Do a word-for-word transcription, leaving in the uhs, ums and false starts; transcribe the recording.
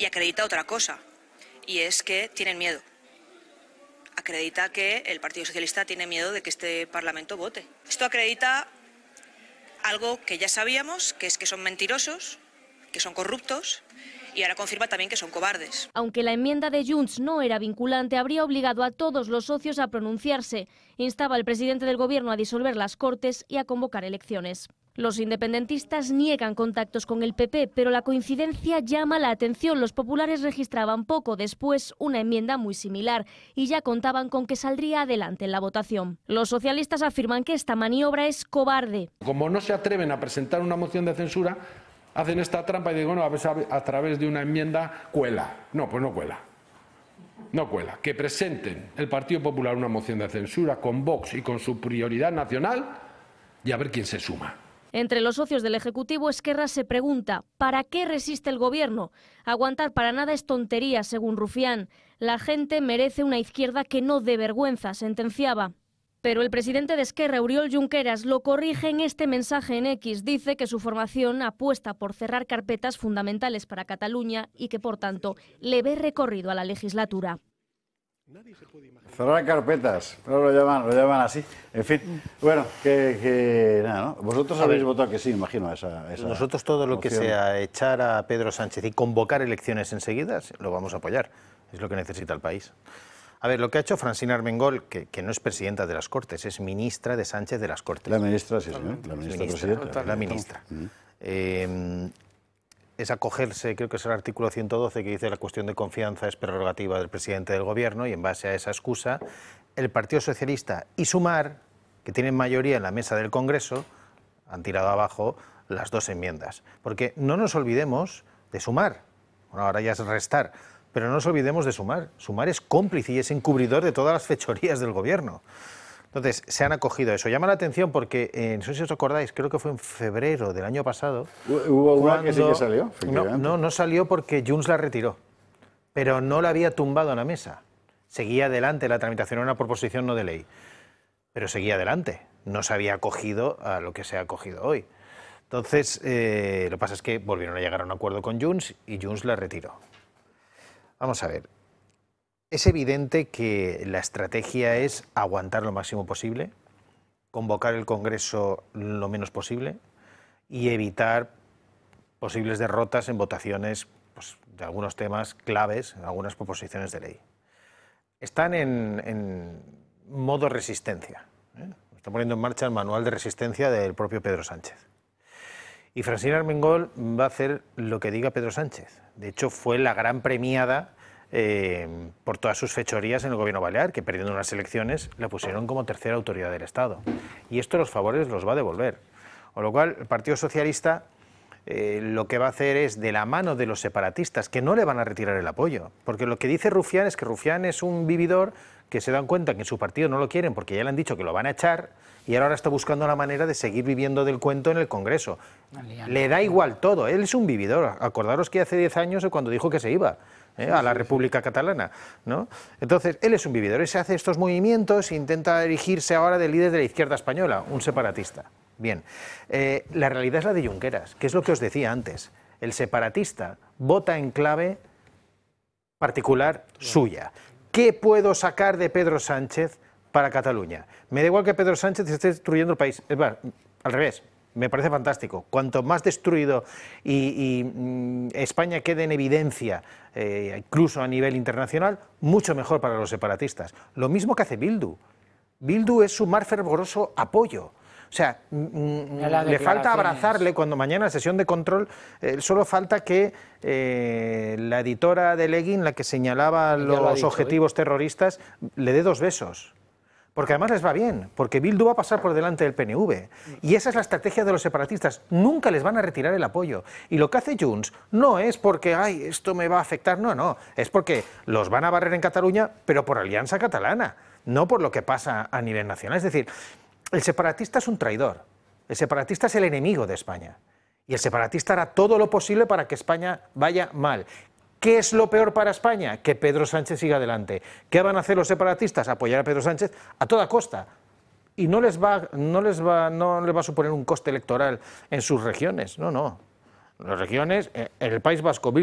y acredita otra cosa, y es que tienen miedo. Acredita que el Partido Socialista tiene miedo de que este Parlamento vote. Esto acredita algo que ya sabíamos, que es que son mentirosos, que son corruptos, y ahora confirma también que son cobardes. Aunque la enmienda de Junts no era vinculante, habría obligado a todos los socios a pronunciarse. Instaba al presidente del Gobierno a disolver las Cortes y a convocar elecciones. Los independentistas niegan contactos con el P P, pero la coincidencia llama la atención. Los populares registraban poco después una enmienda muy similar y ya contaban con que saldría adelante en la votación. Los socialistas afirman que esta maniobra es cobarde. Como no se atreven a presentar una moción de censura, hacen esta trampa y digo, bueno, a ver, a través de una enmienda cuela. No, pues no cuela. No cuela. Que presenten el Partido Popular una moción de censura con Vox y con su prioridad nacional y a ver quién se suma. Entre los socios del Ejecutivo, Esquerra se pregunta ¿para qué resiste el Gobierno? Aguantar para nada es tontería, según Rufián. La gente merece una izquierda que no dé vergüenza, sentenciaba. Pero el presidente de Esquerra, Oriol Junqueras, lo corrige en este mensaje en X. Dice que su formación apuesta por cerrar carpetas fundamentales para Cataluña y que, por tanto, le ve recorrido a la legislatura. Cerrar carpetas, pero lo llaman, lo llaman así. En fin, bueno, que, que nada, ¿no? Vosotros habéis votado que sí, imagino, a esa, esa Nosotros todo lo moción. que sea echar a Pedro Sánchez y convocar elecciones enseguida, lo vamos a apoyar. Es lo que necesita el país. A ver, lo que ha hecho Francina Armengol, que, que no es presidenta de las Cortes, es ministra de Sánchez de las Cortes. La ministra, sí, señor. La ministra, ministra presidenta. La ministra. Uh-huh. eh, es acogerse, creo que es el artículo ciento doce, que dice la cuestión de confianza es prerrogativa del presidente del Gobierno, y en base a esa excusa, el Partido Socialista y Sumar, que tienen mayoría en la mesa del Congreso, han tirado abajo las dos enmiendas. Porque no nos olvidemos de Sumar, bueno, ahora ya es restar, pero no nos olvidemos de Sumar. Sumar es cómplice y es encubridor de todas las fechorías del Gobierno. Entonces, se han acogido a eso. Llama la atención porque, eh, no sé si os acordáis, creo que fue en febrero del año pasado. Hubo una que sí que salió, no, no, no salió porque Junts la retiró, pero no la había tumbado en la mesa. Seguía adelante, la tramitación era una proposición no de ley, pero seguía adelante. No se había acogido a lo que se ha acogido hoy. Entonces, eh, lo que pasa es que volvieron a llegar a un acuerdo con Junts y Junts la retiró. Vamos a ver. Es evidente que la estrategia es aguantar lo máximo posible, convocar el Congreso lo menos posible y evitar posibles derrotas en votaciones, pues, de algunos temas claves, en algunas proposiciones de ley. Están en, en modo resistencia. ¿eh? Está poniendo en marcha el manual de resistencia del propio Pedro Sánchez. Y Francina Armengol va a hacer lo que diga Pedro Sánchez. De hecho, fue la gran premiada Eh, por todas sus fechorías en el Gobierno balear, que perdiendo unas elecciones la pusieron como tercera autoridad del Estado. Y esto los favores los va a devolver. Con lo cual, el Partido Socialista eh, lo que va a hacer es, de la mano de los separatistas, que no le van a retirar el apoyo, porque lo que dice Rufián es que Rufián es un vividor que se dan cuenta que en su partido no lo quieren porque ya le han dicho que lo van a echar y ahora está buscando la manera de seguir viviendo del cuento en el Congreso. Le da igual todo, él es un vividor. Acordaros que hace diez años cuando dijo que se iba ¿eh? a la República Catalana, ¿no? Entonces, él es un vividor, él se hace estos movimientos e intenta erigirse ahora del líder de la izquierda española, un separatista. Bien, eh, la realidad es la de Junqueras, que es lo que os decía antes. El separatista vota en clave particular suya. ¿Qué puedo sacar de Pedro Sánchez para Cataluña? Me da igual que Pedro Sánchez esté destruyendo el país. Es verdad, al revés, me parece fantástico. Cuanto más destruido y, y mm, España quede en evidencia, eh, incluso a nivel internacional, mucho mejor para los separatistas. Lo mismo que hace Bildu. Bildu es su más fervoroso apoyo. O sea, le falta abrazarle cuando mañana, sesión de control, eh, solo falta que eh, la editora de Leguín, la que señalaba los dicho, objetivos ¿eh? terroristas, le dé dos besos. Porque además les va bien, porque Bildu va a pasar por delante del P N V. Y esa es la estrategia de los separatistas. Nunca les van a retirar el apoyo. Y lo que hace Junts no es porque, ay, esto me va a afectar, no, no. Es porque los van a barrer en Cataluña, pero por alianza catalana, no por lo que pasa a nivel nacional. Es decir, el separatista es un traidor, el separatista es el enemigo de España y el separatista hará todo lo posible para que España vaya mal. ¿Qué es lo peor para España? Que Pedro Sánchez siga adelante. ¿Qué van a hacer los separatistas? Apoyar a Pedro Sánchez a toda costa. Y no les va, no les va, no les va a suponer un coste electoral en sus regiones, no, no. Las regiones, en el País Vasco,